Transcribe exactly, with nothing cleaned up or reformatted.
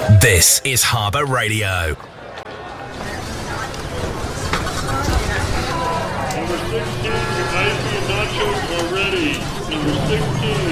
This is Harbour Radio. Number sixteen, Icy and Nachos are ready. Number sixteen.